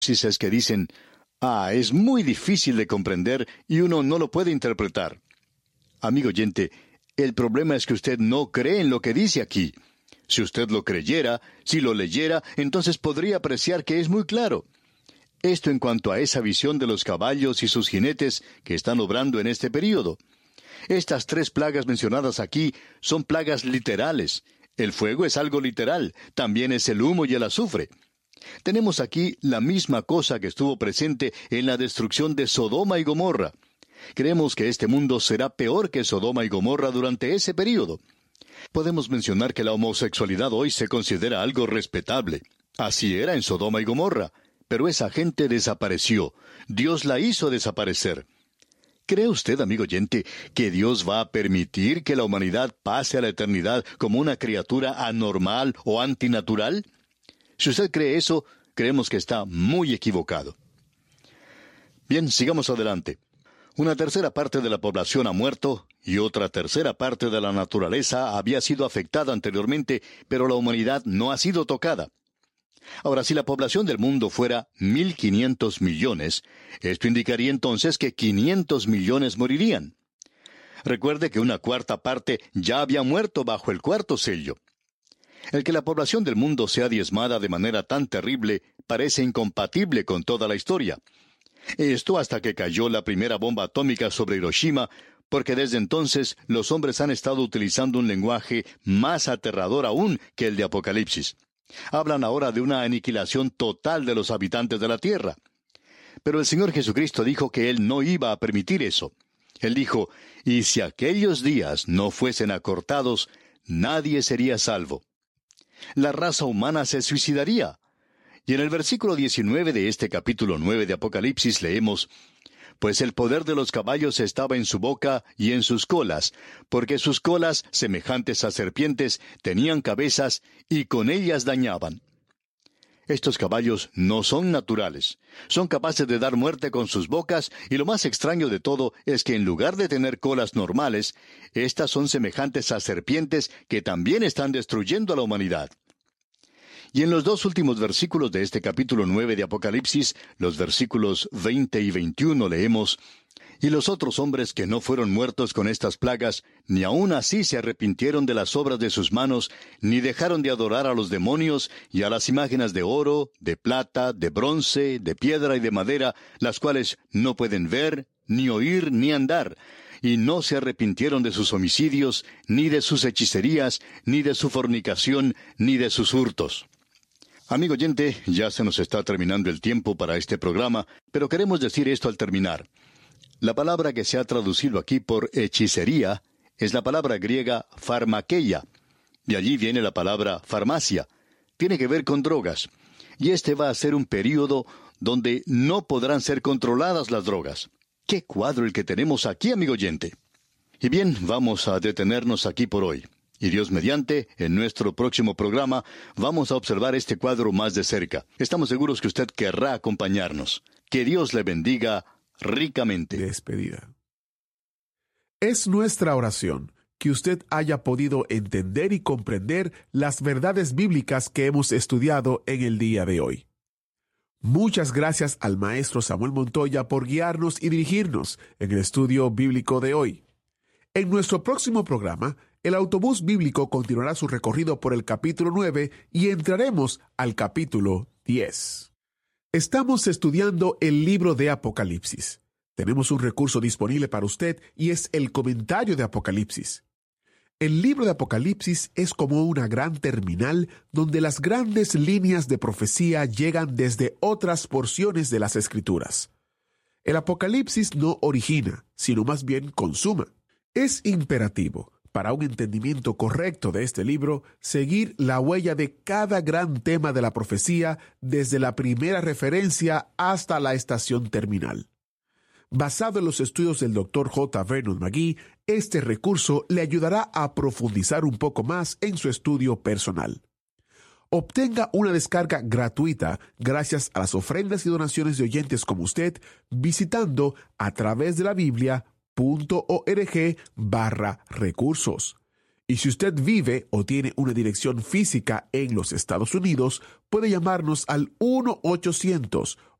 es que dicen, es muy difícil de comprender y uno no lo puede interpretar. Amigo oyente, el problema es que usted no cree en lo que dice aquí. Si usted lo creyera, si lo leyera, entonces podría apreciar que es muy claro. Esto en cuanto a esa visión de los caballos y sus jinetes que están obrando en este período. Estas 3 plagas mencionadas aquí son plagas literales. El fuego es algo literal, también es el humo y el azufre. Tenemos aquí la misma cosa que estuvo presente en la destrucción de Sodoma y Gomorra. Creemos que este mundo será peor que Sodoma y Gomorra durante ese período. Podemos mencionar que la homosexualidad hoy se considera algo respetable. Así era en Sodoma y Gomorra. Pero esa gente desapareció. Dios la hizo desaparecer. ¿Cree usted, amigo oyente, que Dios va a permitir que la humanidad pase a la eternidad como una criatura anormal o antinatural? Si usted cree eso, creemos que está muy equivocado. Bien, sigamos adelante. Una tercera parte de la población ha muerto y otra tercera parte de la naturaleza había sido afectada anteriormente, pero la humanidad no ha sido tocada. Ahora, si la población del mundo fuera 1.500 millones, esto indicaría entonces que 500 millones morirían. Recuerde que una cuarta parte ya había muerto bajo el cuarto sello. El que la población del mundo sea diezmada de manera tan terrible parece incompatible con toda la historia. Esto hasta que cayó la primera bomba atómica sobre Hiroshima, porque desde entonces los hombres han estado utilizando un lenguaje más aterrador aún que el de Apocalipsis. Hablan ahora de una aniquilación total de los habitantes de la tierra. Pero el Señor Jesucristo dijo que Él no iba a permitir eso. Él dijo, y si aquellos días no fuesen acortados, nadie sería salvo. La raza humana se suicidaría. Y en el versículo 19 de este capítulo 9 de Apocalipsis leemos, pues el poder de los caballos estaba en su boca y en sus colas, porque sus colas, semejantes a serpientes, tenían cabezas y con ellas dañaban. Estos caballos no son naturales. Son capaces de dar muerte con sus bocas, y lo más extraño de todo es que en lugar de tener colas normales, estas son semejantes a serpientes que también están destruyendo a la humanidad. Y en los 2 últimos versículos de este capítulo 9 de Apocalipsis, los versículos 20 y 21 leemos, y los otros hombres que no fueron muertos con estas plagas, ni aun así se arrepintieron de las obras de sus manos, ni dejaron de adorar a los demonios y a las imágenes de oro, de plata, de bronce, de piedra y de madera, las cuales no pueden ver, ni oír, ni andar, y no se arrepintieron de sus homicidios, ni de sus hechicerías, ni de su fornicación, ni de sus hurtos. Amigo oyente, ya se nos está terminando el tiempo para este programa, pero queremos decir esto al terminar. La palabra que se ha traducido aquí por hechicería es la palabra griega pharmakeia. De allí viene la palabra farmacia. Tiene que ver con drogas. Y este va a ser un período donde no podrán ser controladas las drogas. ¡Qué cuadro el que tenemos aquí, amigo oyente! Y bien, vamos a detenernos aquí por hoy. Y Dios mediante, en nuestro próximo programa, vamos a observar este cuadro más de cerca. Estamos seguros que usted querrá acompañarnos. Que Dios le bendiga ricamente. Despedida. Es nuestra oración que usted haya podido entender y comprender las verdades bíblicas que hemos estudiado en el día de hoy. Muchas gracias al maestro Samuel Montoya por guiarnos y dirigirnos en el estudio bíblico de hoy. En nuestro próximo programa, el autobús bíblico continuará su recorrido por el capítulo 9 y entraremos al capítulo 10. Estamos estudiando el libro de Apocalipsis. Tenemos un recurso disponible para usted y es el comentario de Apocalipsis. El libro de Apocalipsis es como una gran terminal donde las grandes líneas de profecía llegan desde otras porciones de las Escrituras. El Apocalipsis no origina, sino más bien consuma. Es imperativo, para un entendimiento correcto de este libro, seguir la huella de cada gran tema de la profecía desde la primera referencia hasta la estación terminal. Basado en los estudios del Dr. J. Vernon McGee, este recurso le ayudará a profundizar un poco más en su estudio personal. Obtenga una descarga gratuita gracias a las ofrendas y donaciones de oyentes como usted visitando a través de la Biblia.org/recursos. Y si usted vive o tiene una dirección física en los Estados Unidos, puede llamarnos al